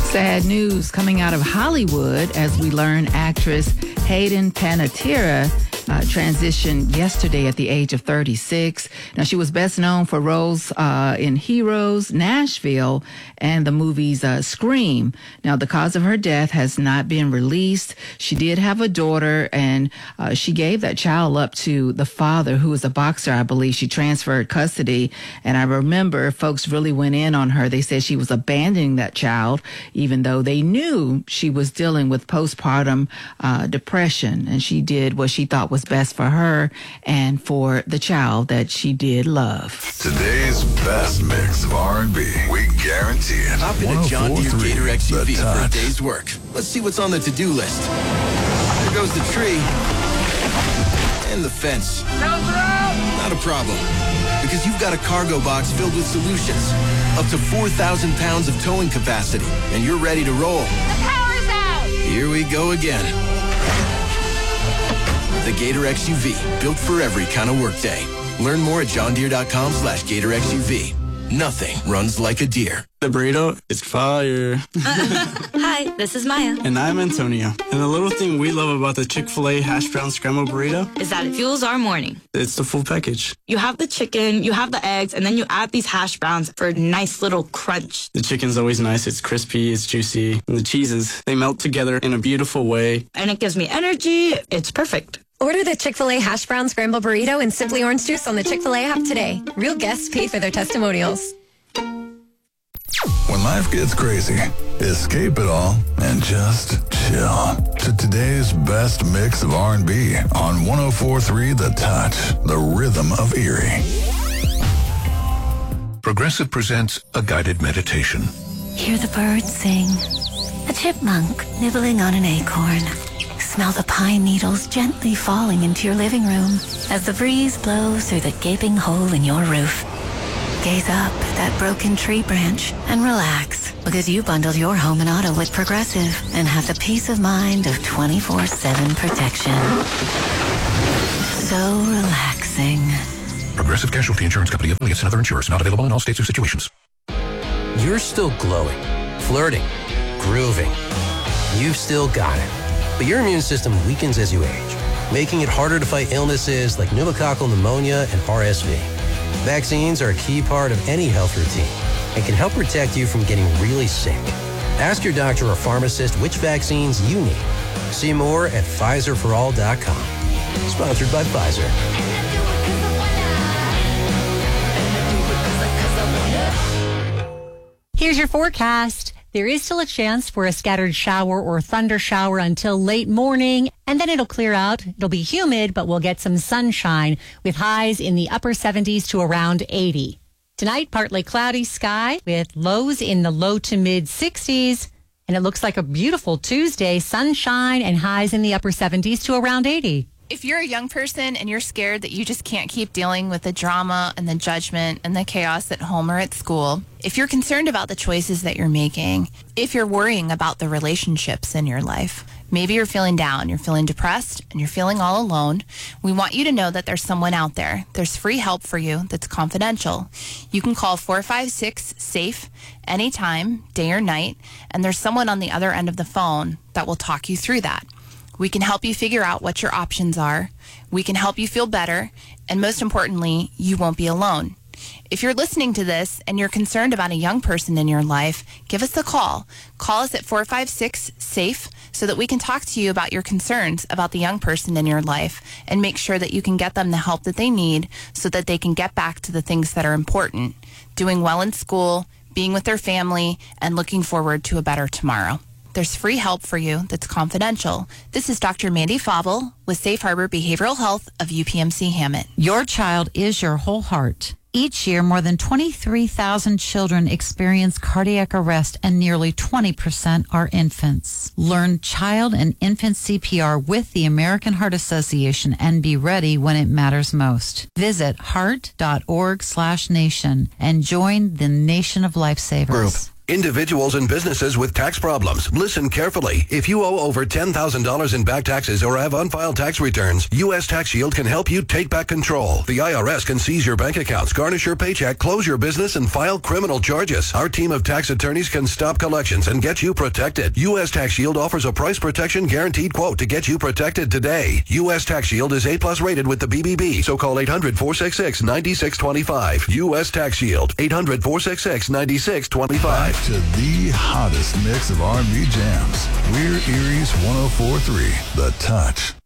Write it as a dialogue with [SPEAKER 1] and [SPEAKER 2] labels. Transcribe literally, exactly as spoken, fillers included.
[SPEAKER 1] Sad news coming out of Hollywood as we learn actress Hayden Panettiere uh, transitioned yesterday at the age of thirty-six. Now, she was best known for roles uh, in Heroes, Nashville, and the movies uh, Scream. Now, the cause of her death has not been released. She did have a daughter, and uh, she gave that child up to the father, who was a boxer, I believe. She transferred custody, and I remember folks really went in on her. They said she was abandoning that child, even though they knew she was dealing with postpartum uh, depression, and she did what she thought was best for her and for the child that she did love.
[SPEAKER 2] Today's best mix of R and B. We guarantee it.
[SPEAKER 3] Hop in a John Deere Gator X U V for a day's work. Let's see what's on the to-do list. There goes the tree. And the fence. Not a problem. Because you've got a cargo box filled with solutions. Up to four thousand pounds of towing capacity. And you're ready to roll.
[SPEAKER 4] The power's out!
[SPEAKER 3] Here we go again. The Gator X U V, built for every kind of workday. Learn more at johndeere.com slash Gator X U V. Nothing runs like a deer.
[SPEAKER 5] The burrito is fire.
[SPEAKER 6] Hi, this is Maya.
[SPEAKER 5] And I'm Antonio. And the little thing we love about the Chick-fil-A hash brown scrambled burrito
[SPEAKER 6] is that it fuels our morning.
[SPEAKER 5] It's the full package.
[SPEAKER 6] You have the chicken, you have the eggs, and then you add these hash browns for a nice little crunch.
[SPEAKER 5] The chicken's always nice. It's crispy, it's juicy. And the cheeses, they melt together in a beautiful way.
[SPEAKER 6] And it gives me energy. It's perfect.
[SPEAKER 7] Order the Chick-fil-A hash brown scramble burrito and Simply Orange Juice on the Chick-fil-A app today. Real guests pay for their testimonials.
[SPEAKER 2] When life gets crazy, escape it all and just chill to today's best mix of R and B on one oh four point three The Touch, the rhythm of Erie.
[SPEAKER 8] Progressive presents a guided meditation.
[SPEAKER 9] Hear the birds sing. A chipmunk nibbling on an acorn. Smell the pine needles gently falling into your living room as the breeze blows through the gaping hole in your roof. Gaze up at that broken tree branch and relax, because you bundled your home and auto with Progressive and have the peace of mind of twenty-four seven protection. So relaxing.
[SPEAKER 8] Progressive Casualty Insurance Company affiliates and other insurers. Not available in all states or situations.
[SPEAKER 10] You're still glowing, flirting, grooving. You've still got it. But your immune system weakens as you age, making it harder to fight illnesses like pneumococcal pneumonia and R S V. Vaccines are a key part of any health routine and can help protect you from getting really sick. Ask your doctor or pharmacist which vaccines you need. See more at Pfizer for all dot com. Sponsored by Pfizer.
[SPEAKER 11] Here's your forecast. There is still a chance for a scattered shower or thunder shower until late morning, and then it'll clear out. It'll be humid, but we'll get some sunshine with highs in the upper seventies to around eighty. Tonight, partly cloudy sky with lows in the low to mid sixties, and it looks like a beautiful Tuesday, sunshine and highs in the upper seventies to around eighty.
[SPEAKER 12] If you're a young person and you're scared that you just can't keep dealing with the drama and the judgment and the chaos at home or at school, if you're concerned about the choices that you're making, if you're worrying about the relationships in your life, maybe you're feeling down, you're feeling depressed, and you're feeling all alone, we want you to know that there's someone out there. There's free help for you that's confidential. You can call four five six, SAFE anytime, day or night, and there's someone on the other end of the phone that will talk you through that. We can help you figure out what your options are. We can help you feel better. And most importantly, you won't be alone. If you're listening to this and you're concerned about a young person in your life, give us a call. Call us at four five six, SAFE so that we can talk to you about your concerns about the young person in your life and make sure that you can get them the help that they need so that they can get back to the things that are important, doing well in school, being with their family, and looking forward to a better tomorrow. There's free help for you that's confidential. This is Doctor Mandy Fauble with Safe Harbor Behavioral Health of U P M C Hammett.
[SPEAKER 13] Your child is your whole heart. Each year, more than twenty-three thousand children experience cardiac arrest, and nearly twenty percent are infants. Learn child and infant C P R with the American Heart Association and be ready when it matters most. Visit heart dot org slash nation and join the nation of lifesavers.
[SPEAKER 14] Group.
[SPEAKER 4] Individuals and businesses with tax problems, listen carefully. If you owe over ten thousand dollars in back taxes or have unfiled tax returns, U S Tax Shield can help you take back control. The I R S can seize your bank accounts, garnish your paycheck, close your business, and file criminal charges. Our team of tax attorneys can stop collections and get you protected. U S Tax Shield offers a price protection guaranteed quote to get you protected today. U S Tax Shield is A plus rated with the B B B, so call eight hundred, four six six, nine six two five. U S Tax Shield, eight hundred, four six six, nine six two five.
[SPEAKER 2] To the hottest mix of R and B jams. We're Erie's one oh four point three, The Touch.